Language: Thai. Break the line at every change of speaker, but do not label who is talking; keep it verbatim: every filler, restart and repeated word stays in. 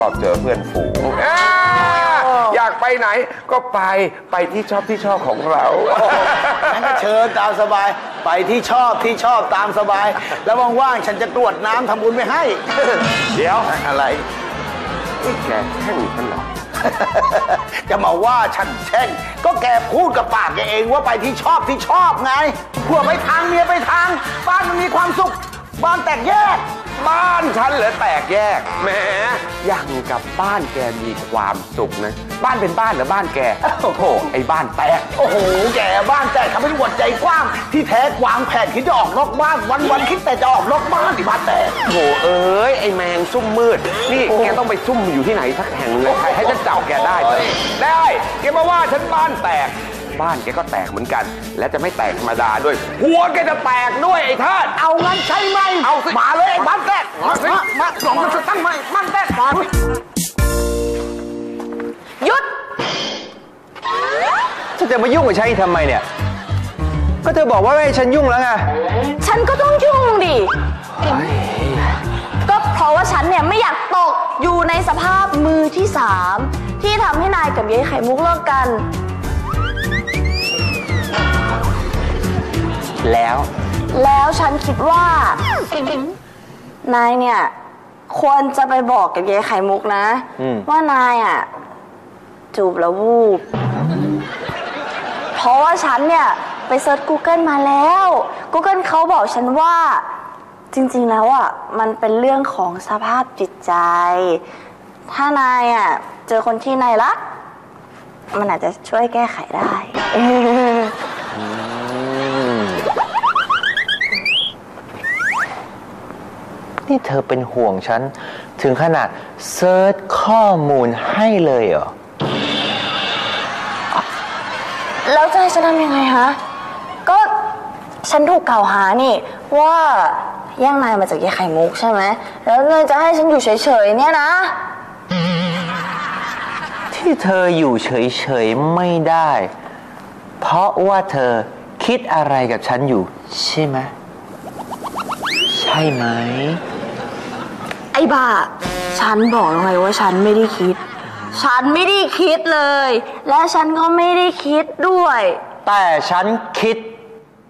ชอบเจอเพื่อนฝูงอยากไปไหนก็ไปไปที่ชอบที่ชอบของเรา
งั้นก็เชิญตามสบายไปที่ชอบที่ชอบตามสบายแล้วว่างๆฉันจะตรวจน้ำทำบุญไปให้
เดี๋ยว
อะไร
แกแช่งฉันเหรอ
จะมาว่าฉันแช่งก็แกพูดกับปากแกเองว่าไปที่ชอบที่ชอบไงผัวไปทางเมียไปทางบ้านมันมีความสุขบ้านแตกแยก
บ้านฉันเหรอแตกแยกแหมอย่างกับบ้านแกมีความสุขนะบ้านเป็นบ้านหรือบ้านแกโอ้โหไอ้บ้านแตก
โอ้โหแกบ้านแตกทำให้หัวใจกว้างที่แท้วางแผนคิดจะออกนอกบ้านวันวันคิดแต่จะออกนอกบ้านที่บ้านแตก
โอ้โหเอ้ยไอ้แมงซุ่มมืดนี่แกต้องไปซุ่มอยู่ที่ไหนสักแห่งเลยใครให้ฉันจับแกได้เลยได้แกมาว่าฉันบ้านแตกบ้านแกก็แตกเหมือนกันและจะไม่แตกธรรมดาด้วยหัวแกจะแตกด้วยไอ้ท่าน
เอางั้นใช่ไหม
เอา
มาเลยไอ้บ้านแตกมาสิมาหลงมันจะตั้งไหมบ้านแตกมา
หยุด
ฉันจะมายุ่งกับฉันทำไมเนี่ยก็เธอบอกว่าให้ฉันยุ่งแล้วไง
ฉันก็ต้องยุ่งดิก็เพราะว่าฉันเนี่ยไม่อยากตกอยู่ในสภาพมือที่สามที่ทำให้นายกับยายไข่มุกเลิกกัน
แล้ว
แล้วฉันคิดว่านายเนี่ยควรจะไปบอกกับยายไข่มุกนะว่านายอ่ะจูบแล้ววูบเพราะว่าฉันเนี่ยไปเซิร์ช Google มาแล้ว Google เขาบอกฉันว่าจริงๆแล้วอ่ะมันเป็นเรื่องของสภาพจิตใจถ้านายอ่ะเจอคนที่นายรักมันอาจจะช่วยแก้ไขได้
นี่เธอเป็นห่วงฉันถึงขนาดเซิร์ชข้อมูลให้เลยเหรอ
แล้วจะให้ฉันทำยังไงฮะก็ฉันถูกกล่าวหานี่ว่าแย่งนายมาจากยายไข่มุกใช่ไหมแล้วนายจะให้ฉันอยู่เฉยๆเนี่ยนะ
ที่เธออยู่เฉยๆไม่ได้เพราะว่าเธอคิดอะไรกับฉันอยู่ใช่ไหมใช่ไหม
ไอ้บ้าฉันบอกแล้วไงว่าฉันไม่ได้คิดฉันไม่ได้คิดเลยและฉันก็ไม่ได้คิดด้วย
แต่ฉันคิด